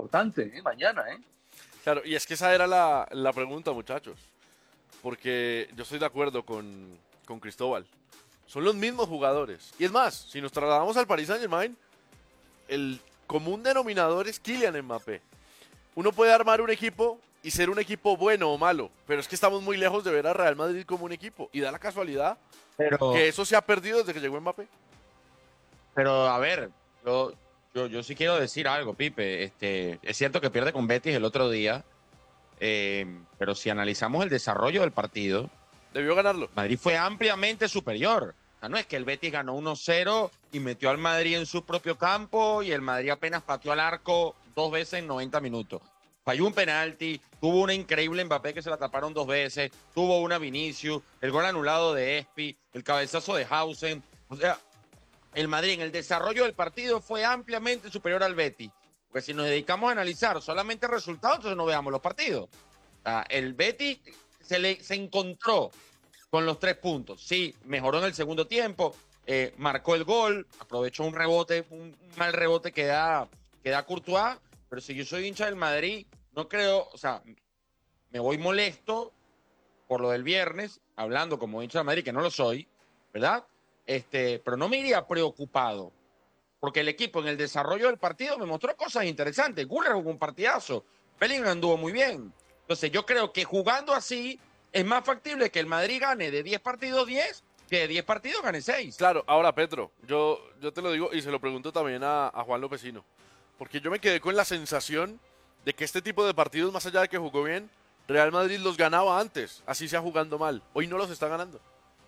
importante, mañana, Claro, y es que esa era la pregunta, muchachos. Porque yo estoy de acuerdo con Cristóbal. Son los mismos jugadores. Y es más, si nos trasladamos al Paris Saint-Germain, el común denominador es Kylian Mbappé. Uno puede armar un equipo y ser un equipo bueno o malo, pero es que estamos muy lejos de ver a Real Madrid como un equipo. Y da la casualidad que eso se ha perdido desde que llegó Mbappé. Pero a ver, yo sí quiero decir algo, Pipe. Es cierto que pierde con Betis el otro día, pero si analizamos el desarrollo del partido, debió ganarlo. Madrid fue ampliamente superior. O sea, no es que el Betis ganó 1-0 y metió al Madrid en su propio campo y el Madrid apenas pateó al arco 2 veces en 90 minutos. Falló un penalti, tuvo una increíble Mbappé que se la taparon 2 veces, tuvo una Vinicius, el gol anulado de Espi, el cabezazo de Hausen. O sea, el Madrid en el desarrollo del partido fue ampliamente superior al Betis. Porque si nos dedicamos a analizar solamente el resultado, entonces no veamos los partidos. O sea, el Betis se encontró con los 3 puntos. Sí, mejoró en el segundo tiempo, marcó el gol, aprovechó un rebote, un mal rebote que da Courtois, pero si yo soy hincha del Madrid, no creo, o sea, me voy molesto por lo del viernes, hablando como hincha del Madrid, que no lo soy, ¿verdad? Pero no me iría preocupado, porque el equipo en el desarrollo del partido me mostró cosas interesantes. Güler jugó un partidazo, Bellingham anduvo muy bien. Entonces yo creo que jugando así es más factible que el Madrid gane de 10 partidos 10 que de 10 partidos gane 6. Claro, ahora Petro, yo te lo digo y se lo pregunto también a Juan Lopecino, porque yo me quedé con la sensación de que este tipo de partidos, más allá de que jugó bien, Real Madrid los ganaba antes, así sea jugando mal. Hoy no los está ganando.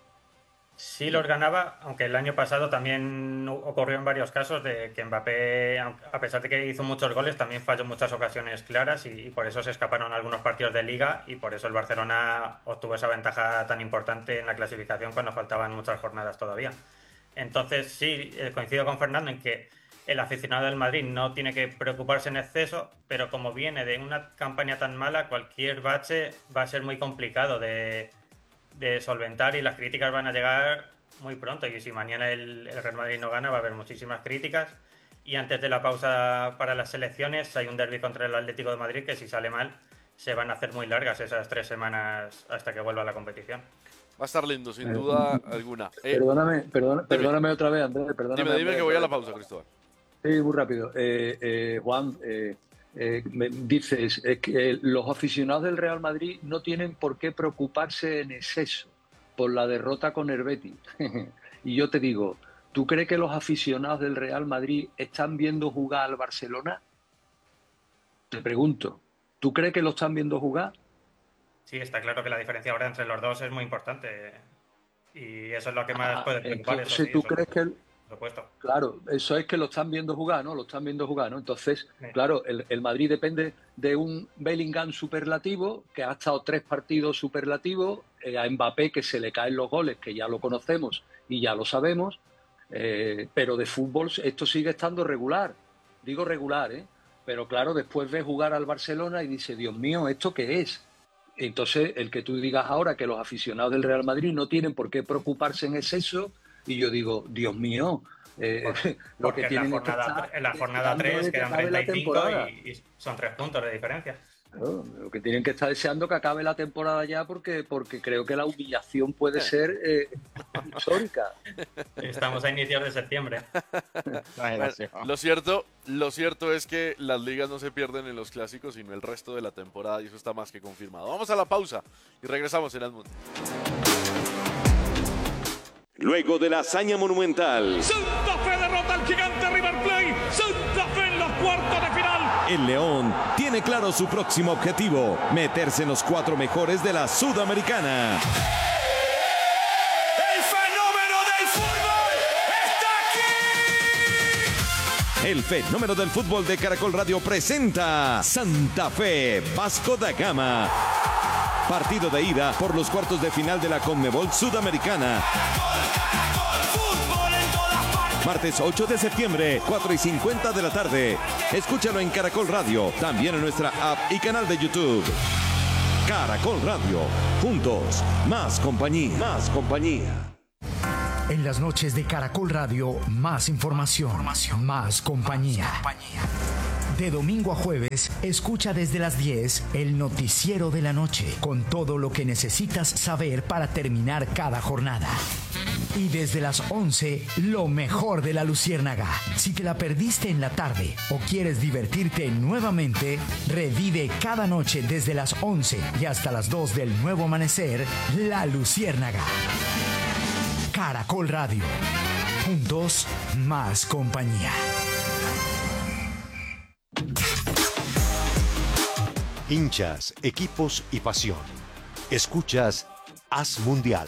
Sí los ganaba, aunque el año pasado también ocurrió en varios casos de que Mbappé, a pesar de que hizo muchos goles, también falló en muchas ocasiones claras y por eso se escaparon algunos partidos de Liga y por eso el Barcelona obtuvo esa ventaja tan importante en la clasificación cuando faltaban muchas jornadas todavía. Entonces sí, coincido con Fernando en que el aficionado del Madrid no tiene que preocuparse en exceso, pero como viene de una campaña tan mala, cualquier bache va a ser muy complicado de solventar y las críticas van a llegar muy pronto. Y si mañana el Real Madrid no gana, va a haber muchísimas críticas. Y antes de la pausa para las selecciones, hay un derbi contra el Atlético de Madrid que si sale mal, se van a hacer muy largas esas 3 semanas hasta que vuelva a la competición. Va a estar lindo, sin duda alguna. Perdóname otra vez, Andrés. Dime que voy a la pausa, Cristóbal. Sí, muy rápido. Juan, me dices que los aficionados del Real Madrid no tienen por qué preocuparse en exceso por la derrota con el Betis. Y yo te digo, ¿tú crees que los aficionados del Real Madrid están viendo jugar al Barcelona? Te pregunto, ¿tú crees que lo están viendo jugar? Sí, está claro que la diferencia ahora entre los dos es muy importante y eso es lo que más puede preocupar. Entonces, sí, ¿tú crees que por supuesto. Claro, eso es que lo están viendo jugar, ¿no? Lo están viendo jugar, ¿no? Entonces, Sí. claro, el Madrid depende de un Bellingham superlativo, que ha estado 3 partidos superlativos, a Mbappé que se le caen los goles, que ya lo conocemos y ya lo sabemos, pero de fútbol esto sigue estando regular. Digo regular, ¿eh? Pero claro, después ve jugar al Barcelona y dice, Dios mío, ¿esto qué es? Entonces, el que tú digas ahora que los aficionados del Real Madrid no tienen por qué preocuparse en exceso, y yo digo, Dios mío, lo que tienen en la jornada 3 quedan 35 y son 3 puntos de diferencia. Claro, lo que tienen que estar deseando que acabe la temporada ya porque creo que la humillación puede ser histórica. Estamos a inicios de septiembre. Bueno, lo cierto es que las ligas no se pierden en los clásicos, sino el resto de la temporada, y eso está más que confirmado. Vamos a la pausa y regresamos en Edmundo. Luego de la hazaña monumental, Santa Fe derrota al gigante River Plate. Santa Fe en los cuartos de final. El León tiene claro su próximo objetivo: meterse en los 4 mejores de la Sudamericana. El fenómeno del fútbol está aquí. El fenómeno del fútbol de Caracol Radio presenta Santa Fe Vasco da Gama. Partido de ida por los cuartos de final de la Conmebol Sudamericana. Martes 8 de septiembre, 4:50 de la tarde. Escúchalo en Caracol Radio, también en nuestra app y canal de YouTube. Caracol Radio, juntos, más compañía. Más compañía. En las noches de Caracol Radio, más información, más compañía. De domingo a jueves, escucha desde las 10 el noticiero de la noche, con todo lo que necesitas saber para terminar cada jornada. Y desde las 11, lo mejor de la Luciérnaga. Si te la perdiste en la tarde o quieres divertirte nuevamente, revive cada noche desde las 11 y hasta las 2 del nuevo amanecer, La Luciérnaga. Caracol Radio. Juntos, más compañía. Hinchas, equipos y pasión. Escuchas Haz Mundial.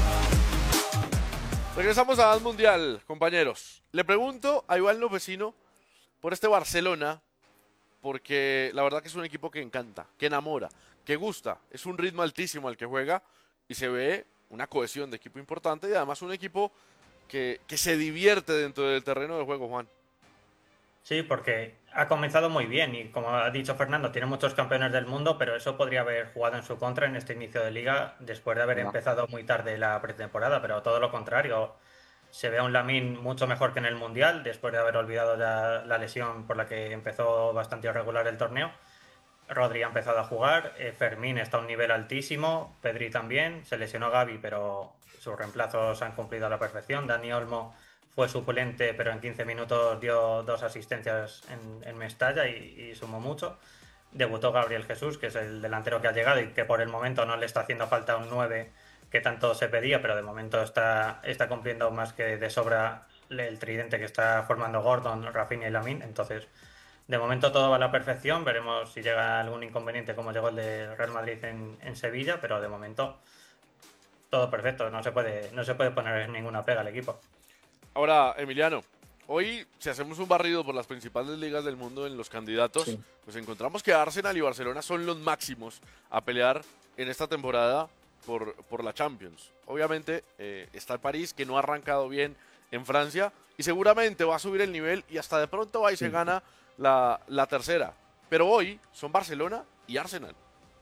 Regresamos a Haz Mundial, compañeros. Le pregunto a Iván Lopesino por este Barcelona, porque la verdad que es un equipo que encanta, que enamora, que gusta. Es un ritmo altísimo al que juega y se ve una cohesión de equipo importante y además un equipo que se divierte dentro del terreno de juego, Juan. Sí, porque ha comenzado muy bien y como ha dicho Fernando, tiene muchos campeones del mundo, pero eso podría haber jugado en su contra en este inicio de liga después de haber empezado muy tarde la pretemporada, pero todo lo contrario. Se ve a un Lamine mucho mejor que en el Mundial, después de haber olvidado ya la lesión por la que empezó bastante irregular el torneo. Rodri ha empezado a jugar, Fermín está a un nivel altísimo, Pedri también, se lesionó Gavi, pero sus reemplazos han cumplido a la perfección. Dani Olmo fue suplente, pero en 15 minutos dio 2 asistencias en Mestalla y sumó mucho. Debutó Gabriel Jesús, que es el delantero que ha llegado y que por el momento no le está haciendo falta un 9 que tanto se pedía, pero de momento está cumpliendo más que de sobra el tridente que está formando Gordon, Rafinha y Lamine. Entonces, de momento todo va a la perfección. Veremos si llega algún inconveniente como llegó el de Real Madrid en Sevilla, pero de momento todo perfecto. No se puede poner ninguna pega al equipo. Ahora, Emiliano, hoy si hacemos un barrido por las principales ligas del mundo en los candidatos, sí, pues encontramos que Arsenal y Barcelona son los máximos a pelear en esta temporada por la Champions. Obviamente está el París, que no ha arrancado bien en Francia y seguramente va a subir el nivel y hasta de pronto va y se gana la tercera. Pero hoy son Barcelona y Arsenal.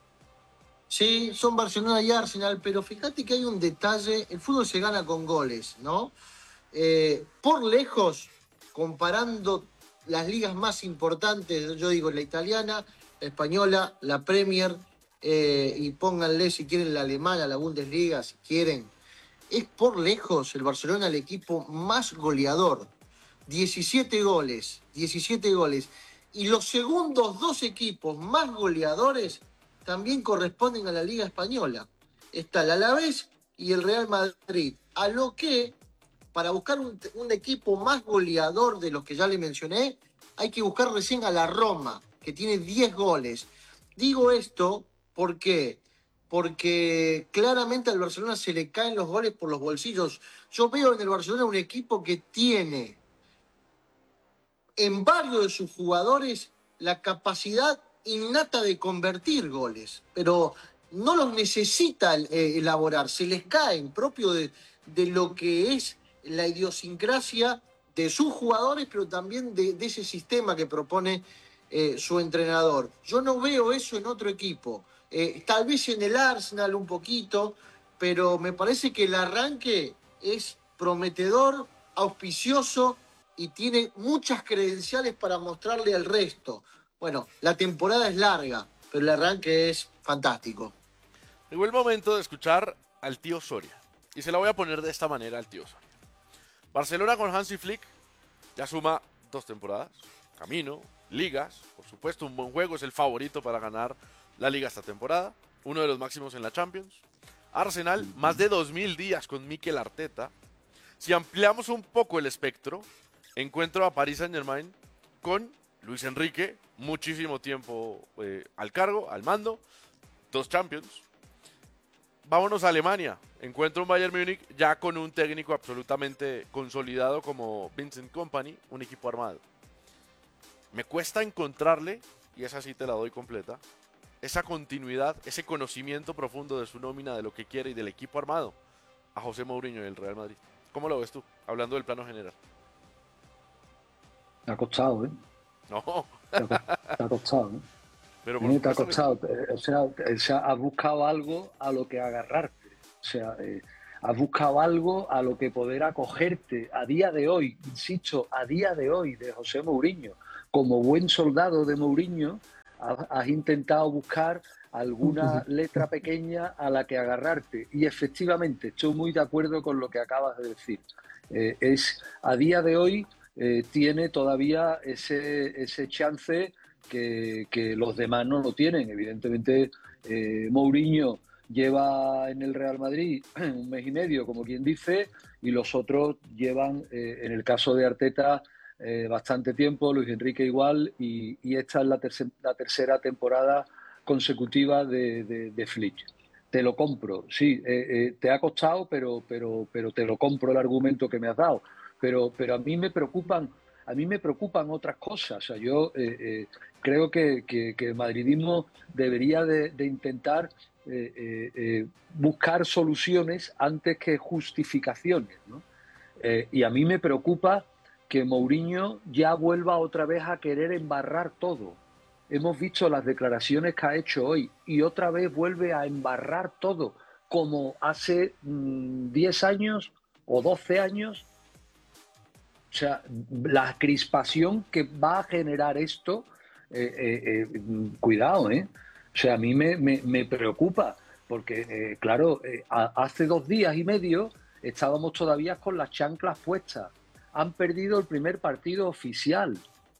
Sí, son Barcelona y Arsenal, pero fíjate que hay un detalle, el fútbol se gana con goles, ¿no? Por lejos, comparando las ligas más importantes, yo digo la italiana, la española, la Premier, y pónganle si quieren la alemana, la Bundesliga, si quieren, es por lejos el Barcelona el equipo más goleador, 17 goles, y los segundos 2 equipos más goleadores también corresponden a la Liga Española. Está el Alavés y el Real Madrid, a lo que para buscar un equipo más goleador de los que ya le mencioné, hay que buscar recién a la Roma, que tiene 10 goles. Digo esto porque claramente al Barcelona se le caen los goles por los bolsillos. Yo veo en el Barcelona un equipo que tiene en varios de sus jugadores la capacidad innata de convertir goles, pero no los necesita elaborar, se les caen, propio de lo que es la idiosincrasia de sus jugadores, pero también de ese sistema que propone su entrenador. Yo no veo eso en otro equipo. Tal vez en el Arsenal un poquito, pero me parece que el arranque es prometedor, auspicioso y tiene muchas credenciales para mostrarle al resto. Bueno, la temporada es larga, pero el arranque es fantástico. Llegó el momento de escuchar al tío Soria. Y se la voy a poner de esta manera al tío Soria. Barcelona con Hansi Flick ya suma 2 temporadas, camino, ligas, por supuesto un buen juego, es el favorito para ganar la liga esta temporada, uno de los máximos en la Champions. Arsenal, más de 2000 días con Mikel Arteta. Si ampliamos un poco el espectro, encuentro a Paris Saint-Germain con Luis Enrique, muchísimo tiempo al cargo, al mando, 2 Champions. Vámonos a Alemania. Encuentro un Bayern Múnich ya con un técnico absolutamente consolidado como Vincent Kompany, un equipo armado. Me cuesta encontrarle, y esa sí te la doy completa, esa continuidad, ese conocimiento profundo de su nómina, de lo que quiere y del equipo armado a José Mourinho y el Real Madrid. ¿Cómo lo ves tú? Hablando del plano general. Te ha costado, ¿eh? No. Te ha costado, ¿eh? Pero te ha costado. O sea, has buscado algo a lo que agarrarte. O sea, has buscado algo a lo que poder acogerte a día de hoy, insisto, a día de hoy, de José Mourinho. como buen soldado de Mourinho, has intentado buscar alguna letra pequeña a la que agarrarte. Y efectivamente, estoy muy de acuerdo con lo que acabas de decir. A día de hoy tiene todavía ese chance que los demás no lo tienen. Evidentemente, Mourinho lleva en el Real Madrid 1 mes y medio, como quien dice, y los otros llevan, en el caso de Arteta, bastante tiempo, Luis Enrique igual, y esta es la tercera temporada consecutiva de Flick. Te lo compro, sí, te ha costado, pero te lo compro el argumento que me has dado. Pero a mí me preocupan otras cosas. O sea, yo creo que el madridismo debería de intentar buscar soluciones antes que justificaciones, ¿no? Y a mí me preocupa que Mourinho ya vuelva otra vez a querer embarrar todo. Hemos visto las declaraciones que ha hecho hoy y otra vez vuelve a embarrar todo, como hace 10 años o 12 años. O sea, la crispación que va a generar esto, cuidado, ¿eh? O sea, a mí me preocupa, porque, claro, hace 2 días y medio estábamos todavía con las chanclas puestas. Han perdido el primer partido oficial.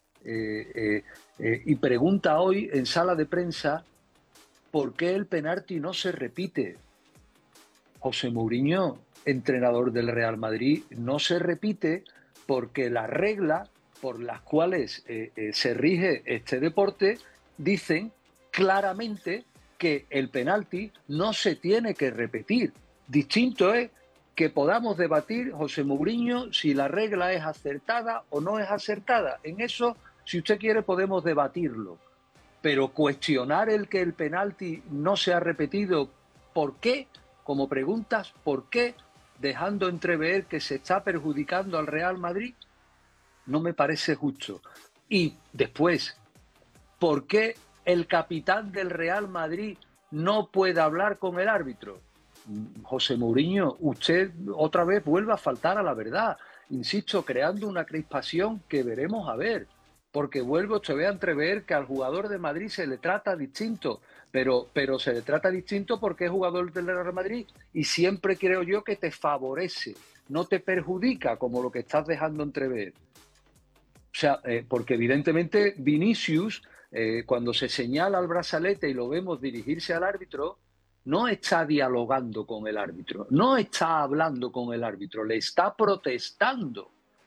Y pregunta hoy en sala de prensa por qué el penalti no se repite. José Mourinho, entrenador del Real Madrid, no se repite porque las reglas por las cuales se rige este deporte dicen claramente que el penalti no se tiene que repetir. Distinto es que podamos debatir, José Mourinho, si la regla es acertada o no es acertada. En eso, si usted quiere, podemos debatirlo. Pero cuestionar el que el penalti no se ha repetido, ¿por qué? Como preguntas, ¿por qué? Dejando entrever que se está perjudicando al Real Madrid, no me parece justo. Y después, ¿por qué el capitán del Real Madrid no puede hablar con el árbitro? José Mourinho, usted otra vez vuelve a faltar a la verdad. Insisto, creando una crispación que veremos a ver. Porque vuelvo otra vez a entrever que al jugador de Madrid se le trata distinto, pero se le trata distinto porque es jugador del Real Madrid y siempre creo yo que te favorece, no te perjudica como lo que estás dejando entrever. O sea, porque evidentemente Vinicius, cuando se señala al brazalete y lo vemos dirigirse al árbitro, no está dialogando con el árbitro, no está hablando con el árbitro, le está protestando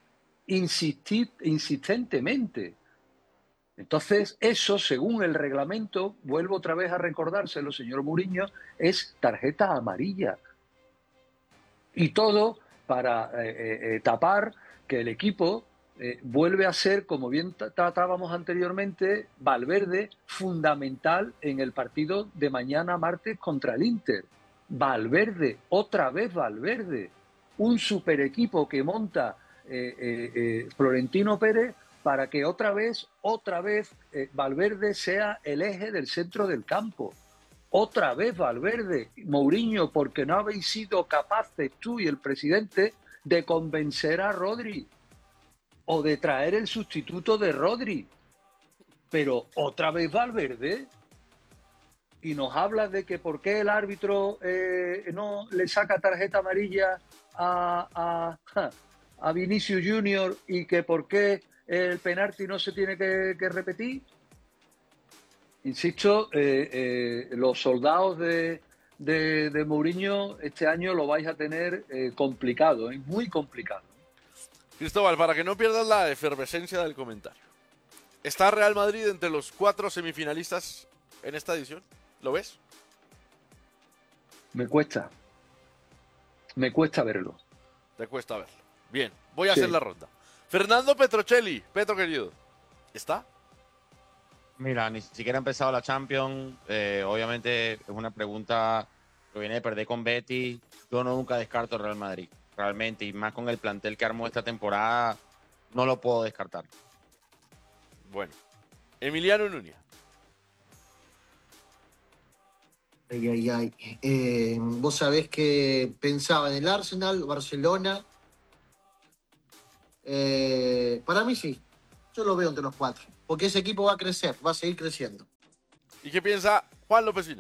insistentemente. Entonces, eso, según el reglamento, vuelvo otra vez a recordárselo, señor Mourinho, es tarjeta amarilla. Y todo para tapar que el equipo vuelve a ser, como bien tratábamos anteriormente, Valverde, fundamental en el partido de mañana martes contra el Inter. Valverde, otra vez Valverde. Un super equipo que monta Florentino Pérez para que otra vez Valverde sea el eje del centro del campo. Otra vez Valverde. Mourinho, porque no habéis sido capaces tú y el presidente de convencer a Rodri o de traer el sustituto de Rodri. Pero otra vez Valverde. Y nos habla de que por qué el árbitro no le saca tarjeta amarilla a Vinicius Junior y que por qué el penalti no se tiene que repetir. Insisto, los soldados de Mourinho este año lo vais a tener complicado, muy complicado. Cristóbal, para que no pierdas la efervescencia del comentario, ¿está Real Madrid entre los 4 semifinalistas en esta edición? ¿Lo ves? Me cuesta verlo. Te cuesta verlo. Bien, voy a hacer la ronda. Fernando Petrocelli, Petro querido, ¿está? Mira, ni siquiera ha empezado la Champions. Obviamente es una pregunta que viene de perder con Betis. Yo nunca descarto el Real Madrid, realmente. Y más con el plantel que armó esta temporada, no lo puedo descartar. Bueno, Emiliano Núñez. Vos sabés que pensaba en el Arsenal, Barcelona. Para mí sí, yo lo veo entre los 4. porque ese equipo va a crecer, va a seguir creciendo. ¿Y qué piensa Juan Lopezino?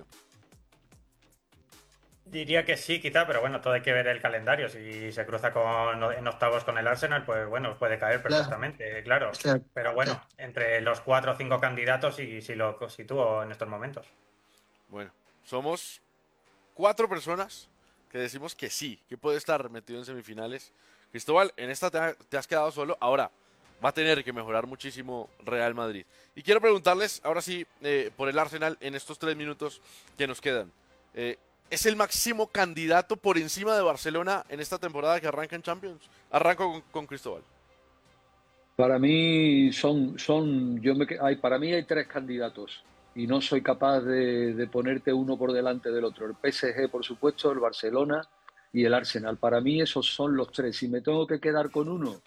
Diría que sí, quizá, pero bueno, todo hay que ver el calendario. Si se cruza en octavos con el Arsenal, pues bueno, puede caer perfectamente, claro. Pero bueno, entre los 4 o 5 candidatos y si lo sitúo en estos momentos. Bueno, somos 4 personas que decimos que sí, que puede estar metido en semifinales. Cristóbal, en esta te has quedado solo. Ahora va a tener que mejorar muchísimo Real Madrid. Y quiero preguntarles, ahora sí, por el Arsenal en estos 3 minutos que nos quedan. ¿Es el máximo candidato por encima de Barcelona en esta temporada que arranca en Champions? Arranco con Cristóbal. Para mí para mí hay 3 candidatos y no soy capaz de ponerte uno por delante del otro. El PSG, por supuesto, el Barcelona y el Arsenal. Para mí esos son los 3. Si me tengo que quedar con uno,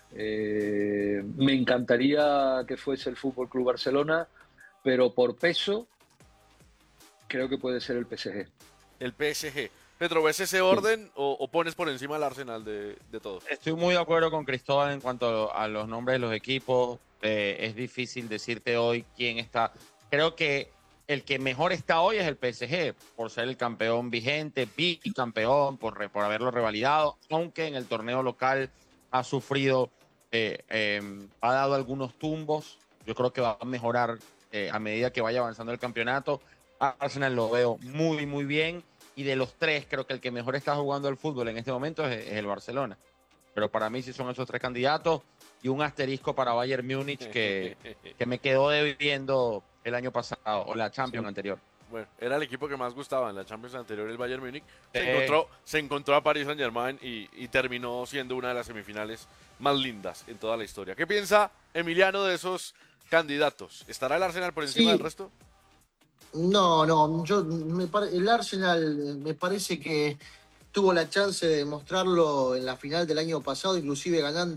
me encantaría que fuese el FC Barcelona, pero por peso creo que puede ser el PSG. El PSG. Pedro, ¿ves ese orden o pones por encima al Arsenal de todo? Estoy muy de acuerdo con Cristóbal en cuanto a los nombres de los equipos. Es difícil decirte hoy quién está. Creo que el que mejor está hoy es el PSG, por ser el campeón vigente, bicampeón, por haberlo revalidado, aunque en el torneo local ha sufrido, ha dado algunos tumbos. Yo creo que va a mejorar a medida que vaya avanzando el campeonato. Arsenal lo veo muy, muy bien. Y de los 3, creo que el que mejor está jugando el fútbol en este momento es el Barcelona. Pero para mí sí son esos 3 candidatos y un asterisco para Bayern Múnich que me quedó debiendo el año pasado o la Champions anterior. Bueno, era el equipo que más gustaba en la Champions anterior, el Bayern Múnich. Se encontró a Paris Saint-Germain y terminó siendo una de las semifinales más lindas en toda la historia. ¿Qué piensa Emiliano de esos candidatos? ¿Estará el Arsenal por encima del resto? No, el Arsenal me parece que tuvo la chance de demostrarlo en la final del año pasado, inclusive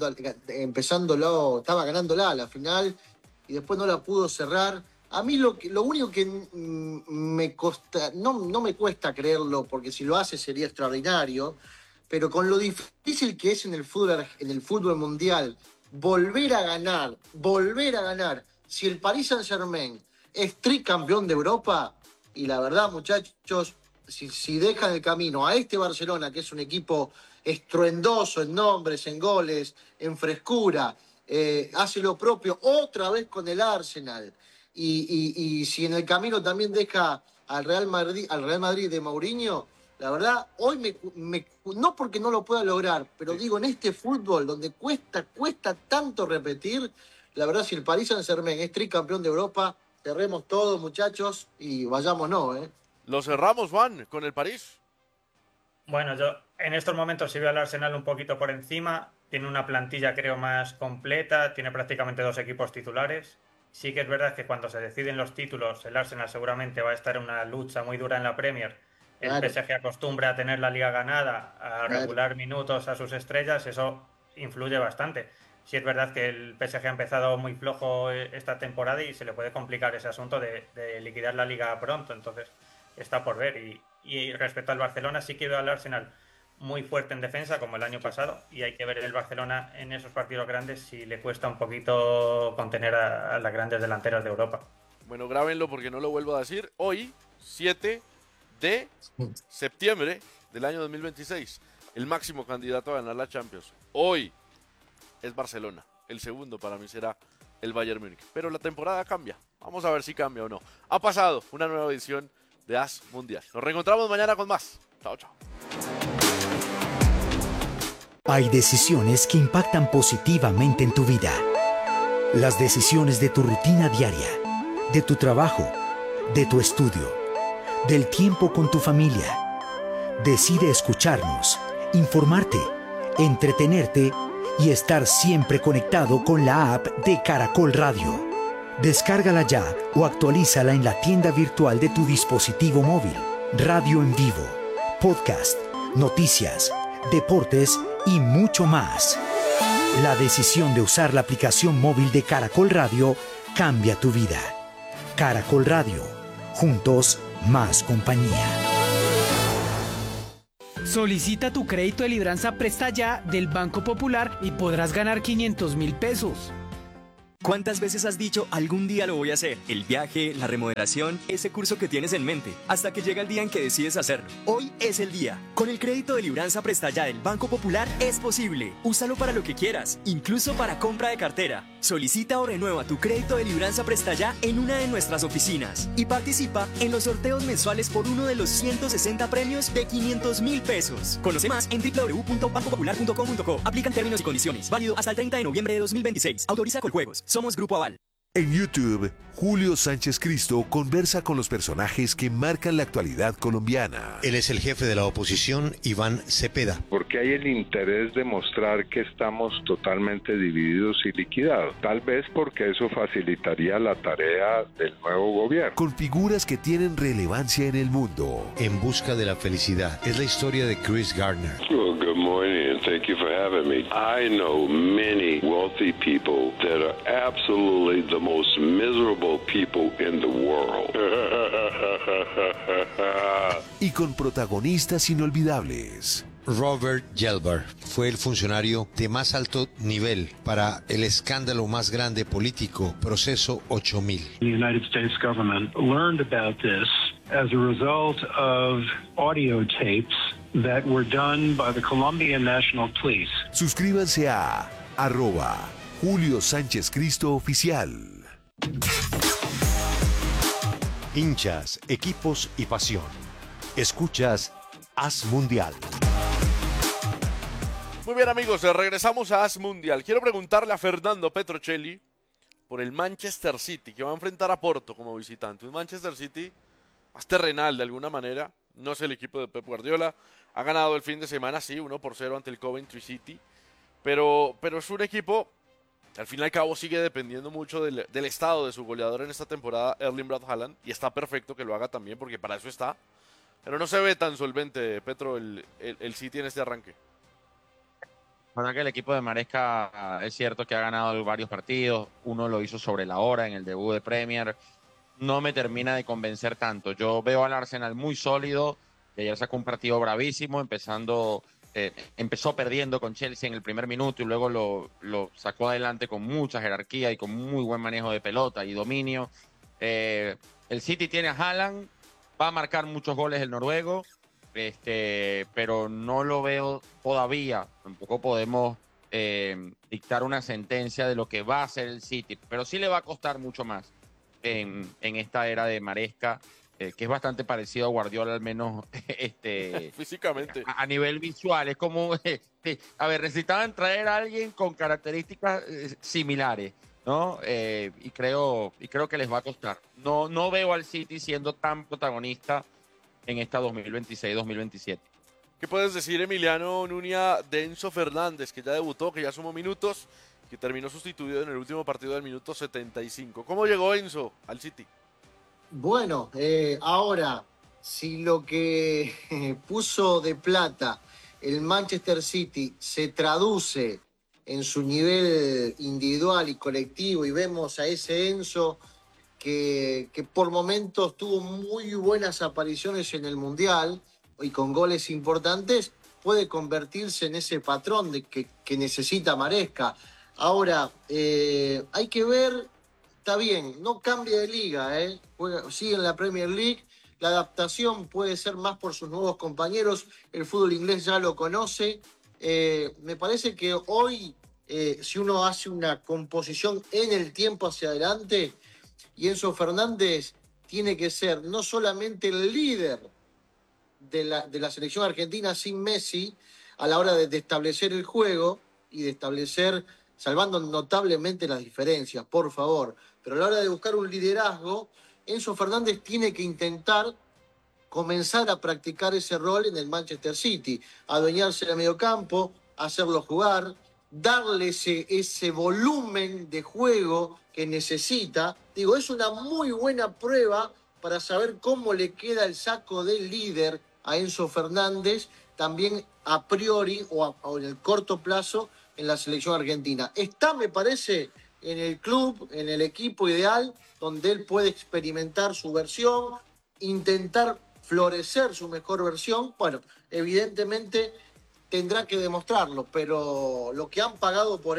estaba ganándola a la final y después no la pudo cerrar. A mí lo único que me cuesta, no me cuesta creerlo, porque si lo hace sería extraordinario, pero con lo difícil que es en el fútbol mundial volver a ganar, si el Paris Saint-Germain es tricampeón de Europa, y la verdad, muchachos, si dejan el camino a este Barcelona, que es un equipo estruendoso en nombres, en goles, en frescura, hace lo propio otra vez con el Arsenal, y si en el camino también deja al Real Madrid de Mourinho, la verdad, hoy no porque no lo pueda lograr, pero digo, en este fútbol donde cuesta tanto repetir, la verdad, si el Paris Saint-Germain es tricampeón de Europa, cerremos todo, muchachos, y vayámonos, ¿eh? Lo cerramos, Juan, con el París. Bueno, yo en estos momentos sí veo al Arsenal un poquito por encima. Tiene una plantilla, creo, más completa. Tiene prácticamente 2 equipos titulares. Sí que es verdad que cuando se deciden los títulos, el Arsenal seguramente va a estar en una lucha muy dura en la Premier. El PSG acostumbra a tener la liga ganada, a regular minutos a sus estrellas. Eso influye bastante. Sí es verdad que el PSG ha empezado muy flojo esta temporada y se le puede complicar ese asunto de liquidar la liga pronto, entonces está por ver. Y respecto al Barcelona, sí que veo al Arsenal muy fuerte en defensa, como el año pasado, y hay que ver el Barcelona en esos partidos grandes si le cuesta un poquito contener a las grandes delanteras de Europa. Bueno, grábenlo porque no lo vuelvo a decir. Hoy, 7 de septiembre del año 2026, el máximo candidato a ganar la Champions. Hoy es Barcelona. El segundo para mí será el Bayern Múnich. Pero la temporada cambia. Vamos a ver si cambia o no. Ha pasado una nueva edición de As Mundial. Nos reencontramos mañana con más. Chao, chao. Hay decisiones que impactan positivamente en tu vida. Las decisiones de tu rutina diaria, de tu trabajo, de tu estudio, del tiempo con tu familia. Decide escucharnos, informarte, entretenerte y estar siempre conectado con la app de Caracol Radio. Descárgala ya o actualízala en la tienda virtual de tu dispositivo móvil. Radio en vivo, podcast, noticias, deportes y mucho más. La decisión de usar la aplicación móvil de Caracol Radio cambia tu vida. Caracol Radio, juntos más compañía. Solicita tu crédito de Libranza Presta Ya del Banco Popular y podrás ganar 500.000 pesos. ¿Cuántas veces has dicho algún día lo voy a hacer? El viaje, la remodelación, ese curso que tienes en mente, hasta que llega el día en que decides hacerlo. Hoy es el día. Con el crédito de Libranza Presta Ya del Banco Popular es posible. Úsalo para lo que quieras, incluso para compra de cartera. Solicita o renueva tu crédito de Libranza Presta Ya en una de nuestras oficinas y participa en los sorteos mensuales por uno de los 160 premios de 500.000 pesos. Conoce más en www.bancopopular.com.co. Aplican términos y condiciones. Válido hasta el 30 de noviembre de 2026. Autoriza Coljuegos. Somos Grupo Aval. En YouTube, Julio Sánchez Cristo conversa con los personajes que marcan la actualidad colombiana. Él es el jefe de la oposición, Iván Cepeda. Porque hay el interés de mostrar que estamos totalmente divididos y liquidados. Tal vez porque eso facilitaría la tarea del nuevo gobierno. Con figuras que tienen relevancia en el mundo. En busca de la felicidad. Es la historia de Chris Gardner. Well, good morning and thank you for having me. I know many wealthy people that are absolutely the most miserable people in the world. Y con protagonistas inolvidables. Robert Gelber fue el funcionario de más alto nivel para el escándalo más grande político, Proceso 8000. The United States government learned about this as a result of audio tapes that were done by the Colombian National Police. Suscríbanse a @Julio Sánchez Cristo Oficial. Hinchas, equipos y pasión. Escuchas Haz Mundial. Muy bien, amigos, regresamos a Haz Mundial. Quiero preguntarle a Fernando Petrocelli por el Manchester City, que va a enfrentar a Porto como visitante. Un Manchester City más terrenal de alguna manera. No es el equipo de Pep Guardiola. Ha ganado el fin de semana, sí, 1-0 ante el Coventry City. Pero es un equipo que al fin y al cabo sigue dependiendo mucho del estado de su goleador en esta temporada, Erling Braut Haaland. Y está perfecto que lo haga también, porque para eso está. Pero no se ve tan solvente, Petro, el City en este arranque. Bueno, que el equipo de Maresca es cierto que ha ganado varios partidos. Uno lo hizo sobre la hora en el debut de Premier. No me termina de convencer tanto. Yo veo al Arsenal muy sólido. Y ayer sacó un partido bravísimo, empezó perdiendo con Chelsea en el primer minuto y luego lo sacó adelante con mucha jerarquía y con muy buen manejo de pelota y dominio. El City tiene a Haaland, va a marcar muchos goles el noruego, pero no lo veo todavía. Tampoco podemos dictar una sentencia de lo que va a hacer el City, pero sí le va a costar mucho más en esta era de Maresca. Que es bastante parecido a Guardiola, al menos físicamente. A nivel visual. Es como, a ver, necesitaban traer a alguien con características similares, ¿no? Y creo que les va a costar. No veo al City siendo tan protagonista en esta 2026-2027. ¿Qué puedes decir, Emiliano Nuña, de Enzo Fernández, que ya debutó, que ya sumó minutos, que terminó sustituido en el último partido del minuto 75? ¿Cómo llegó Enzo al City? Bueno, ahora, si lo que puso de plata el Manchester City se traduce en su nivel individual y colectivo y vemos a ese Enzo que por momentos tuvo muy buenas apariciones en el Mundial y con goles importantes, puede convertirse en ese patrón que necesita Maresca. Ahora, hay que ver. Está bien, no cambia de liga, sigue en la Premier League, la adaptación puede ser más por sus nuevos compañeros, el fútbol inglés ya lo conoce. Me parece que hoy, si uno hace una composición en el tiempo hacia adelante, y Enzo Fernández tiene que ser no solamente el líder de la selección argentina sin Messi, a la hora de establecer el juego y de establecer, salvando notablemente las diferencias, por favor. Pero a la hora de buscar un liderazgo, Enzo Fernández tiene que intentar comenzar a practicar ese rol en el Manchester City, adueñarse del mediocampo, hacerlo jugar, darle ese volumen de juego que necesita. Digo, es una muy buena prueba para saber cómo le queda el saco de líder a Enzo Fernández, también a priori o en el corto plazo en la selección argentina. Está, me parece, en el club, en el equipo ideal, donde él puede experimentar su versión, intentar florecer su mejor versión. Bueno, evidentemente tendrá que demostrarlo, pero lo que han pagado por él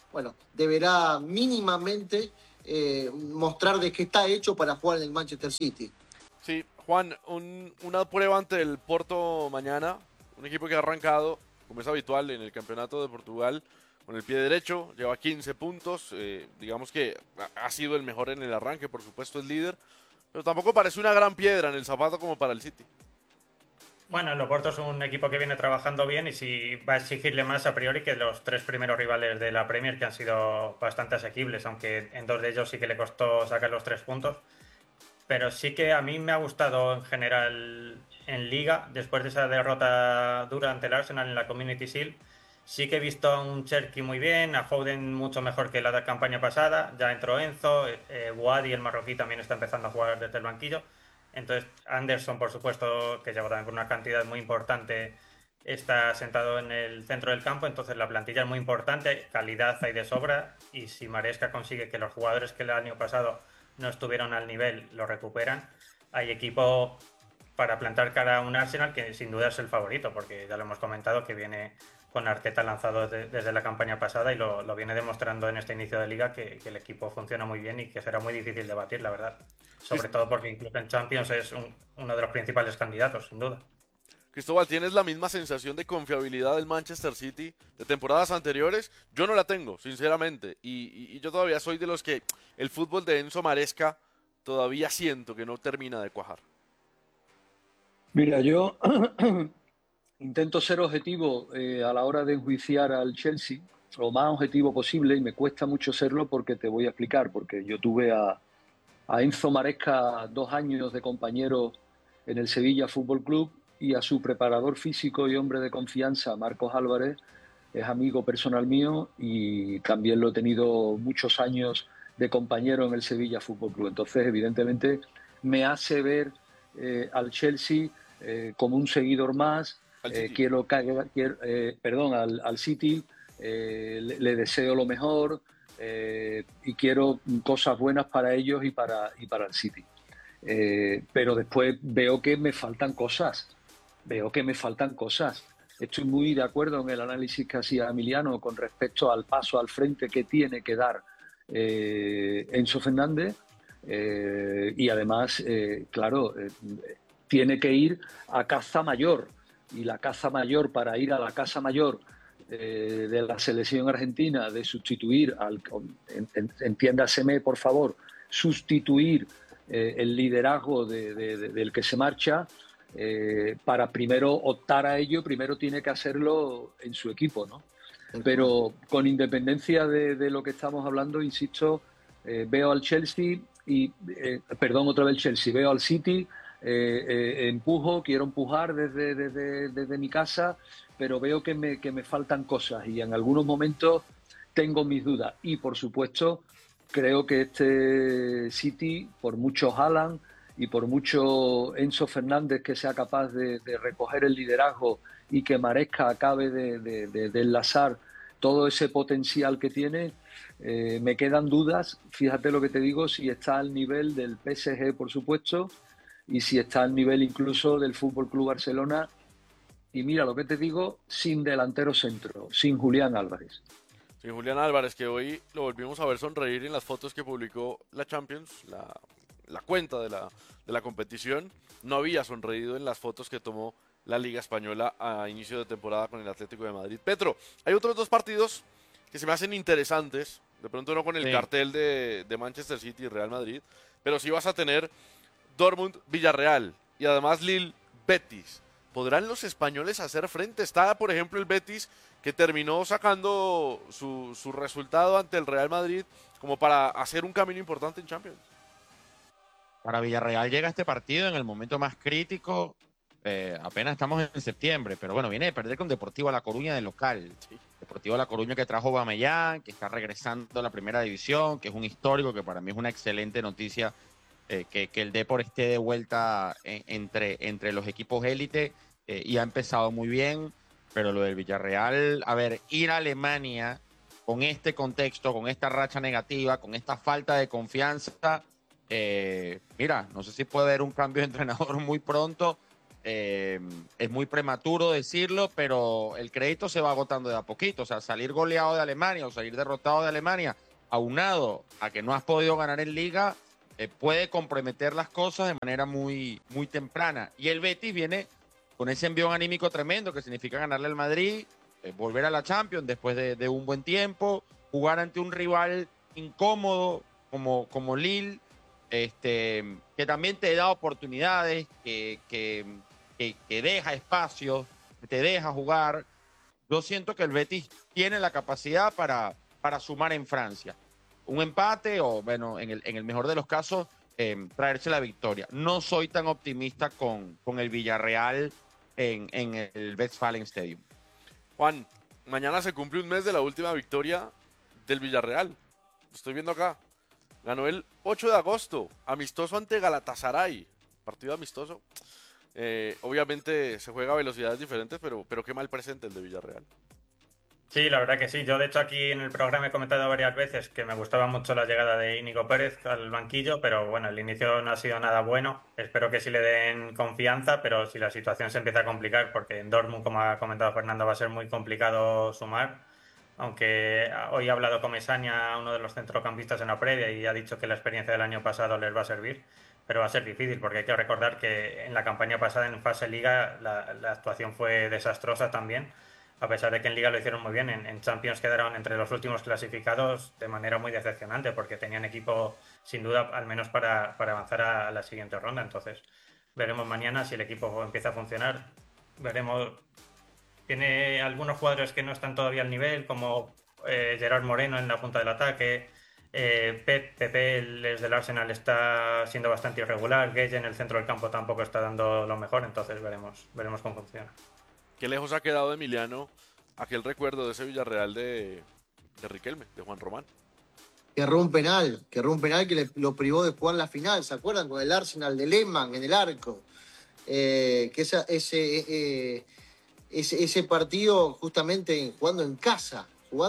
bueno, deberá mínimamente mostrar de qué está hecho para jugar en el Manchester City. Sí, Juan, una prueba ante el Porto mañana, un equipo que ha arrancado, como es habitual en el Campeonato de Portugal, con el pie derecho, lleva 15 puntos, digamos que ha sido el mejor en el arranque, por supuesto es líder, pero tampoco parece una gran piedra en el zapato como para el City. Bueno, el Oporto es un equipo que viene trabajando bien y sí va a exigirle más a priori que los 3 primeros rivales de la Premier, que han sido bastante asequibles, aunque en 2 de ellos sí que le costó sacar los 3 puntos. Pero sí que a mí me ha gustado en general en Liga, después de esa derrota dura ante el Arsenal en la Community Shield. Sí que he visto a un Cherki muy bien, a Foden mucho mejor que la campaña pasada, ya entró Enzo, Wadi, el marroquí, también está empezando a jugar desde el banquillo. Entonces Anderson, por supuesto, que llegó también con una cantidad muy importante, está sentado en el centro del campo, entonces la plantilla es muy importante, calidad hay de sobra, y si Maresca consigue que los jugadores que el año pasado no estuvieron al nivel lo recuperan, hay equipo para plantar cara a un Arsenal que sin duda es el favorito, porque ya lo hemos comentado que viene con Arteta lanzado desde la campaña pasada y lo viene demostrando en este inicio de liga que el equipo funciona muy bien y que será muy difícil de batir, la verdad. Sobre todo porque incluso en Champions es uno de los principales candidatos, sin duda. Cristóbal, ¿tienes la misma sensación de confiabilidad del Manchester City de temporadas anteriores? Yo no la tengo, sinceramente, y yo todavía soy de los que el fútbol de Enzo Maresca todavía siento que no termina de cuajar. Mira, yo intento ser objetivo a la hora de enjuiciar al Chelsea, lo más objetivo posible, y me cuesta mucho serlo porque te voy a explicar, porque yo tuve a Enzo Maresca 2 años de compañero en el Sevilla Fútbol Club y a su preparador físico y hombre de confianza, Marcos Álvarez, es amigo personal mío y también lo he tenido muchos años de compañero en el Sevilla Fútbol Club. Entonces, evidentemente, me hace ver al Chelsea como un seguidor más. Al City le deseo lo mejor y quiero cosas buenas para ellos y para el City. Pero después veo que me faltan cosas. Estoy muy de acuerdo en el análisis que hacía Emiliano con respecto al paso al frente que tiene que dar Enzo Fernández y además, tiene que ir a caza mayor, y la caza mayor, para ir a la casa mayor de la selección argentina, de sustituir, entiéndaseme por favor, sustituir el liderazgo del que se marcha, para primero optar a ello, primero tiene que hacerlo en su equipo, ¿no? Pero con independencia de lo que estamos hablando, insisto, veo al Chelsea veo al City, quiero empujar desde mi casa, pero veo que me faltan cosas y en algunos momentos tengo mis dudas. Y por supuesto, creo que este City, por mucho Haaland y por mucho Enzo Fernández que sea capaz de recoger el liderazgo y que Maresca acabe de enlazar todo ese potencial que tiene, me quedan dudas. Fíjate lo que te digo, si está al nivel del PSG, por supuesto, y si está al nivel incluso del Fútbol Club Barcelona. Y mira lo que te digo, sin delantero centro, sin Julián Álvarez. Sin Julián Álvarez, que hoy lo volvimos a ver sonreír en las fotos que publicó la Champions, la cuenta de la competición. No había sonreído en las fotos que tomó la Liga Española a inicio de temporada con el Atlético de Madrid. Petro, hay otros 2 partidos que se me hacen interesantes, de pronto no con el cartel de Manchester City y Real Madrid, pero sí vas a tener Dortmund-Villarreal y además Lille-Betis. ¿Podrán los españoles hacer frente? Está, por ejemplo, el Betis, que terminó sacando su resultado ante el Real Madrid como para hacer un camino importante en Champions. Para Villarreal llega este partido en el momento más crítico. Apenas estamos en septiembre, pero bueno, viene de perder con Deportivo La Coruña de local. Sí. Deportivo La Coruña que trajo Aubameyang, que está regresando a la primera división, que es un histórico, que para mí es una excelente noticia que el Depor esté de vuelta entre los equipos élite y ha empezado muy bien, pero lo del Villarreal, a ver, ir a Alemania con este contexto, con esta racha negativa, con esta falta de confianza, mira, no sé si puede haber un cambio de entrenador muy pronto. Es muy prematuro decirlo, pero el crédito se va agotando de a poquito. O sea, salir goleado de Alemania o salir derrotado de Alemania, aunado a que no has podido ganar en Liga, puede comprometer las cosas de manera muy, muy temprana. Y el Betis viene con ese envión anímico tremendo que significa ganarle al Madrid, volver a la Champions después de un buen tiempo, jugar ante un rival incómodo como Lille, que también te da oportunidades, que deja espacios, que te deja jugar. Yo siento que el Betis tiene la capacidad para sumar en Francia. Un empate o, bueno, en el mejor de los casos, traerse la victoria. No soy tan optimista con el Villarreal en el Westfalen Stadium. Juan, mañana se cumple un mes de la última victoria del Villarreal. Lo estoy viendo acá. Ganó el 8 de agosto, amistoso ante Galatasaray. Partido amistoso. Obviamente se juega a velocidades diferentes, pero qué mal presente el de Villarreal. Sí, la verdad que sí. Yo, de hecho, aquí en el programa he comentado varias veces que me gustaba mucho la llegada de Íñigo Pérez al banquillo, pero bueno, el inicio no ha sido nada bueno. Espero que sí le den confianza, pero si la situación se empieza a complicar, porque en Dortmund, como ha comentado Fernando, va a ser muy complicado sumar. Aunque hoy ha hablado con Mesaña, uno de los centrocampistas en la previa, y ha dicho que la experiencia del año pasado les va a servir, pero va a ser difícil, porque hay que recordar que en la campaña pasada, en fase Liga, la actuación fue desastrosa también. A pesar de que en Liga lo hicieron muy bien, en Champions quedaron entre los últimos clasificados de manera muy decepcionante, porque tenían equipo, sin duda, al menos para avanzar a la siguiente ronda. Entonces, veremos mañana si el equipo empieza a funcionar. Veremos. Tiene algunos jugadores que no están todavía al nivel, como Gerard Moreno en la punta del ataque. Pepe, desde el Arsenal, está siendo bastante irregular. Gueye en el centro del campo tampoco está dando lo mejor. Entonces, veremos cómo funciona. Qué lejos ha quedado, Emiliano, aquel recuerdo de ese Villarreal de Riquelme, de Juan Román. Que erró un penal que lo privó de jugar la final, ¿se acuerdan? Con el Arsenal de Lehmann en el arco. Que ese partido, justamente jugando en casa,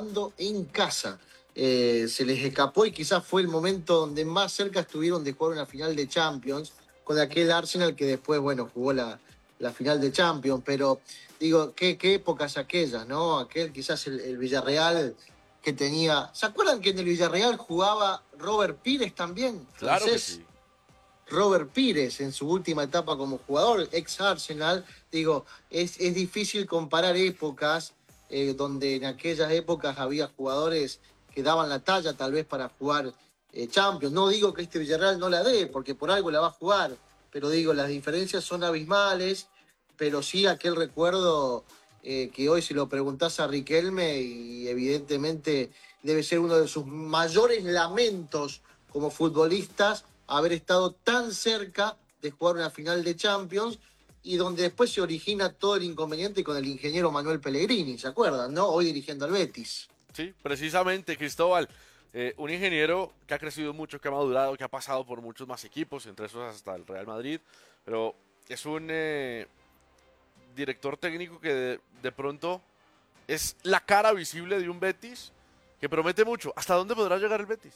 se les escapó, y quizás fue el momento donde más cerca estuvieron de jugar una final de Champions, con aquel Arsenal que después, bueno, jugó la final de Champions. Pero digo, qué épocas aquellas, ¿no? Aquel quizás el Villarreal que tenía... ¿Se acuerdan que en el Villarreal jugaba Robert Pires también? Claro que sí. Robert Pires en su última etapa como jugador, ex Arsenal. Digo, es difícil comparar épocas donde en aquellas épocas había jugadores que daban la talla tal vez para jugar Champions. No digo que este Villarreal no la dé, porque por algo la va a jugar, pero digo, las diferencias son abismales. Pero sí aquel recuerdo que hoy, si lo preguntás a Riquelme, y evidentemente debe ser uno de sus mayores lamentos como futbolistas, haber estado tan cerca de jugar una final de Champions, y donde después se origina todo el inconveniente con el ingeniero Manuel Pellegrini, ¿se acuerdan, no? Hoy dirigiendo al Betis. Sí, precisamente, Cristóbal. Un ingeniero que ha crecido mucho, que ha madurado, que ha pasado por muchos más equipos, entre esos hasta el Real Madrid, pero es un director técnico que de pronto es la cara visible de un Betis que promete mucho. ¿Hasta dónde podrá llegar el Betis?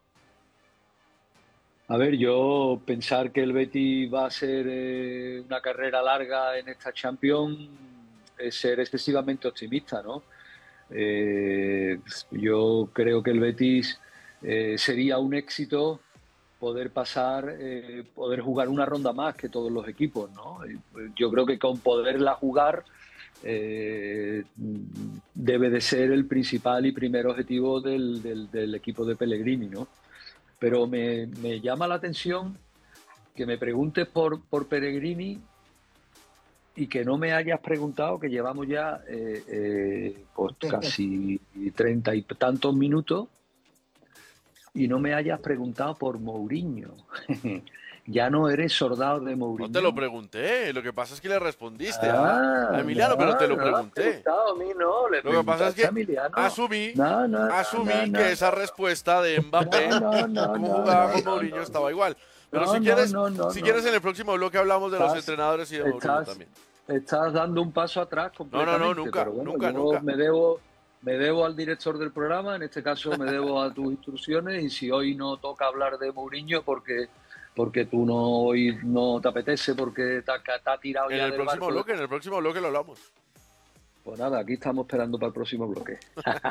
A ver, yo pensar que el Betis va a ser una carrera larga en esta Champions es ser excesivamente optimista, ¿no? Yo creo que el Betis sería un éxito poder pasar, poder jugar una ronda más que todos los equipos, ¿no? Yo creo que con poderla jugar debe de ser el principal y primer objetivo del equipo de Pellegrini, ¿no? Pero me llama la atención que me preguntes por Pellegrini y que no me hayas preguntado, que llevamos ya por casi 30 y tantos minutos, y no me hayas preguntado por Mourinho. Ya no eres soldado de Mourinho. No te lo pregunté, lo que pasa es que le respondiste a Emiliano, pero te lo pregunté. A mí no, lo que pasa es que asumí que esa respuesta de Mbappé, como jugaba con Mourinho, estaba igual. Pero si quieres en el próximo bloque hablamos de los entrenadores y de Mourinho también. Estás dando un paso atrás completamente. Nunca, pero bueno, nunca. Me debo al director del programa, en este caso me debo a tus instrucciones, y si hoy no toca hablar de Mourinho porque porque tú hoy no te apetece, porque te ha tirado En ya el del próximo barco. bloque, en el próximo bloque lo hablamos. Pues nada, aquí estamos esperando para el próximo bloque.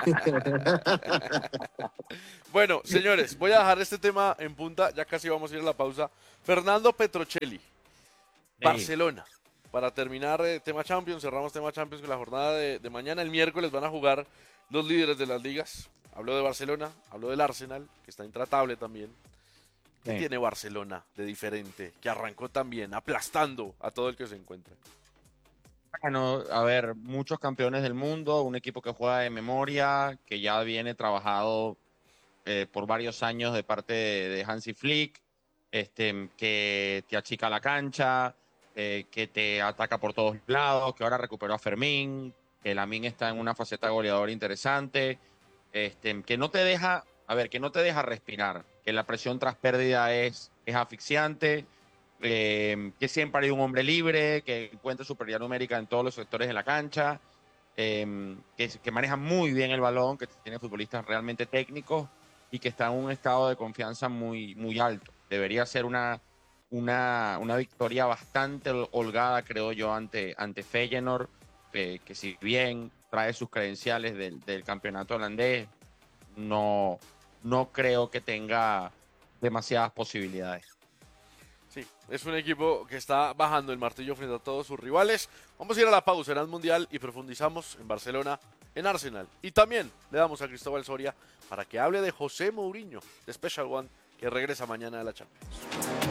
Bueno, señores, voy a dejar este tema en punta, ya casi vamos a ir a la pausa. Fernando Petrocelli, Barcelona. Para terminar tema Champions, cerramos tema Champions con la jornada de mañana. El miércoles van a jugar los líderes de las ligas. Habló de Barcelona, habló del Arsenal, que está intratable también. ¿Qué tiene Barcelona de diferente? Que arrancó también aplastando a todo el que se encuentra. Bueno, a ver, muchos campeones del mundo, un equipo que juega de memoria, que ya viene trabajado por varios años de parte de Hansi Flick, que te achica la cancha, que te ataca por todos lados, que ahora recuperó a Fermín, que Lamine está en una faceta goleadora interesante, que no te deja, que no te deja respirar, que la presión tras pérdida es asfixiante. Que siempre hay un hombre libre, que encuentra superioridad numérica en todos los sectores de la cancha, que maneja muy bien el balón, que tiene futbolistas realmente técnicos y que está en un estado de confianza muy, muy alto. Debería ser una victoria bastante holgada, creo yo, ante Feyenoord, que si bien trae sus credenciales del campeonato holandés, no creo que tenga demasiadas posibilidades. Sí, es un equipo que está bajando el martillo frente a todos sus rivales. Vamos a ir a la pausa en el Mundial y profundizamos en Barcelona, en Arsenal. Y también le damos a Cristóbal Soria para que hable de José Mourinho, de Special One, que regresa mañana de la Champions.